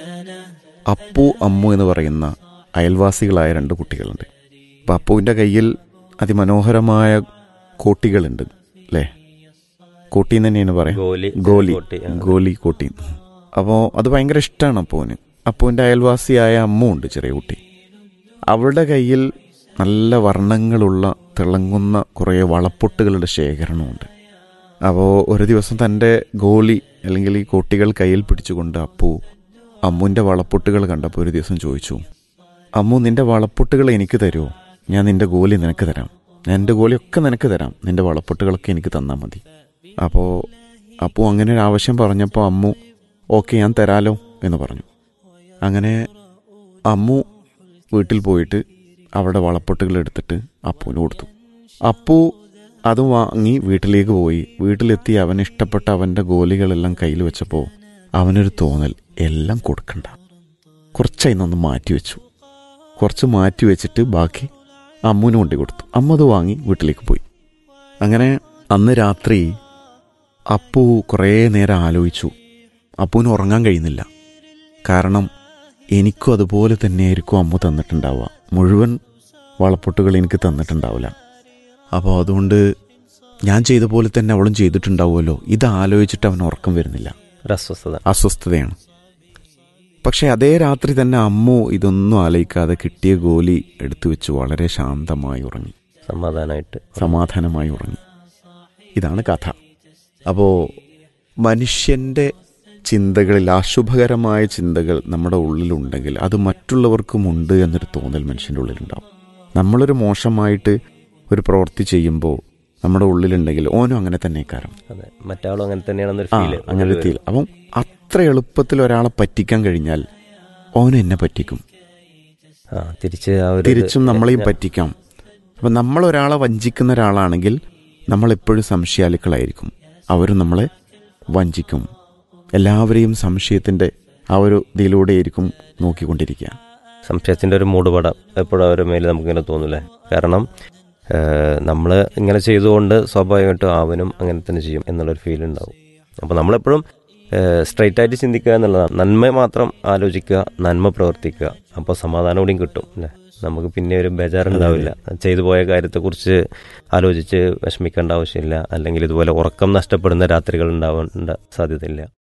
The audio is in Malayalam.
അപ്പു അമ്മു എന്ന് പറയുന്ന അയൽവാസികളായ രണ്ട് കുട്ടികളുണ്ട്. അപ്പം അപ്പുവിൻ്റെ കയ്യിൽ അതിമനോഹരമായ കോട്ടികളുണ്ട് അല്ലേ? കോട്ടി എന്ന് തന്നെയാണ് പറയാം, ഗോലി കോട്ടി. അപ്പോൾ അത് ഭയങ്കര ഇഷ്ടമാണ് അപ്പുവിന്. അപ്പുവിൻ്റെ അയൽവാസിയായ അമ്മു ഉണ്ട്, ചെറിയ കുട്ടി. അവളുടെ കയ്യിൽ നല്ല വർണ്ണങ്ങളുള്ള തിളങ്ങുന്ന കുറേ വളപ്പൊട്ടുകളുടെ ശേഖരണമുണ്ട്. അപ്പോൾ ഒരു ദിവസം തൻ്റെ ഗോലി അല്ലെങ്കിൽ ഈ കോട്ടികൾ കയ്യിൽ പിടിച്ചുകൊണ്ട് അപ്പു അമ്മുവിൻ്റെ വളപ്പൊട്ടുകൾ കണ്ടപ്പോൾ ഒരു ദിവസം ചോദിച്ചു, അമ്മു നിൻ്റെ വളപ്പൊട്ടുകൾ എനിക്ക് തരുമോ? ഞാൻ നിൻ്റെ ഗോലി നിനക്ക് തരാം, ഞാൻ എൻ്റെ ഗോലിയൊക്കെ നിനക്ക് തരാം, നിൻ്റെ വളപ്പൊട്ടുകളൊക്കെ എനിക്ക് തന്നാൽ മതി. അപ്പോൾ അപ്പു അങ്ങനെ ഒരു ആവശ്യം പറഞ്ഞപ്പോൾ അമ്മു ഓക്കെ ഞാൻ തരാലോ എന്ന് പറഞ്ഞു. അങ്ങനെ അമ്മു വീട്ടിൽ പോയിട്ട് അവളുടെ വളപ്പൊട്ടുകൾ എടുത്തിട്ട് അപ്പുവിന് കൊടുത്തു. അപ്പു അത് വാങ്ങി വീട്ടിലേക്ക് പോയി. വീട്ടിലെത്തി അവന് ഇഷ്ടപ്പെട്ട അവൻ്റെ ഗോലികളെല്ലാം കയ്യിൽ വെച്ചപ്പോൾ അവനൊരു തോന്നൽ, എല്ലാം കൊടുക്കണ്ട, കുറച്ചായി നിന്ന് മാറ്റി വെച്ചു. കുറച്ച് മാറ്റി വെച്ചിട്ട് ബാക്കി അമ്മുവിന് കൊണ്ടു കൊടുത്തു. അമ്മ അത് വാങ്ങി വീട്ടിലേക്ക് പോയി. അങ്ങനെ അന്ന് രാത്രി അപ്പു കുറേ നേരം ആലോചിച്ചു. അപ്പുവിന് ഉറങ്ങാൻ കഴിയുന്നില്ല. കാരണം എനിക്കും അതുപോലെ തന്നെയായിരിക്കും അമ്മ തന്നിട്ടുണ്ടാവുക, മുഴുവൻ വളപ്പൊട്ടുകൾ എനിക്ക് തന്നിട്ടുണ്ടാവില്ല. അപ്പോൾ അതുകൊണ്ട് ഞാൻ ചെയ്ത പോലെ തന്നെ അവളും ചെയ്തിട്ടുണ്ടാവുമല്ലോ. ഇത് ആലോചിച്ചിട്ട് അവന് ഉറക്കം വരുന്നില്ല, അസ്വസ്ഥതയാണ്. പക്ഷെ അതേ രാത്രി തന്നെ അമ്മു ഇതൊന്നും ആലോചിക്കാതെ കിട്ടിയ ഗോലി എടുത്തു വെച്ച് വളരെ ശാന്തമായി ഉറങ്ങി, സമാധാനമായി ഉറങ്ങി. ഇതാണ് കഥ. അപ്പോൾ മനുഷ്യൻ്റെ ചിന്തകളിൽ അശുഭകരമായ ചിന്തകൾ നമ്മുടെ ഉള്ളിലുണ്ടെങ്കിൽ അത് മറ്റുള്ളവർക്കും ഉണ്ട് എന്നൊരു തോന്നൽ മനുഷ്യൻ്റെ ഉള്ളിലുണ്ടാവും. നമ്മളൊരു മോശമായിട്ട് ഒരു പ്രവൃത്തി ചെയ്യുമ്പോൾ നമ്മുടെ ഉള്ളിലുണ്ടെങ്കിൽ ഓനും അങ്ങനെ തന്നെ കാരണം മറ്റാളും അങ്ങനെ തന്നെയാണെന്നൊരു അങ്ങനെ ഫീൽ. അപ്പം അത്ര എളുപ്പത്തിൽ ഒരാളെ പറ്റിക്കാൻ കഴിഞ്ഞാൽ ഓനും എന്നെ പറ്റിക്കും, തിരിച്ചും നമ്മളെയും പറ്റിക്കാം. അപ്പം നമ്മളൊരാളെ വഞ്ചിക്കുന്ന ഒരാളാണെങ്കിൽ നമ്മളെപ്പോഴും സംശയാലുക്കളായിരിക്കും, അവരും നമ്മളെ വഞ്ചിക്കും. എല്ലാവരെയും സംശയത്തിൻ്റെ ആ ഒരു ഇതിലൂടെയായിരിക്കും നോക്കിക്കൊണ്ടിരിക്കുക. സംശയത്തിൻ്റെ ഒരു മൂടുപടം എപ്പോഴും അവരുടെ മേലെ നമുക്കിങ്ങനെ തോന്നില്ലേ? കാരണം നമ്മൾ ഇങ്ങനെ ചെയ്തുകൊണ്ട് സ്വാഭാവികമായിട്ടും അവനും അങ്ങനെ തന്നെ ചെയ്യും എന്നുള്ളൊരു ഫീൽ ഉണ്ടാവും. അപ്പോൾ നമ്മളെപ്പോഴും സ്ട്രൈറ്റ് ആയിട്ട് ചിന്തിക്കുക എന്നുള്ളതാണ്. നന്മ മാത്രം ആലോചിക്കുക, നന്മ പ്രവർത്തിക്കുക. അപ്പോൾ സമാധാനം കൂടിയും കിട്ടും അല്ലേ? നമുക്ക് പിന്നെ ഒരു ബേജാറുണ്ടാവില്ല. ചെയ്തു പോയ കാര്യത്തെക്കുറിച്ച് ആലോചിച്ച് വിഷമിക്കേണ്ട ആവശ്യമില്ല. അല്ലെങ്കിൽ ഇതുപോലെ ഉറക്കം നഷ്ടപ്പെടുന്ന രാത്രികൾ ഉണ്ടാവേണ്ട സാധ്യതയില്ല.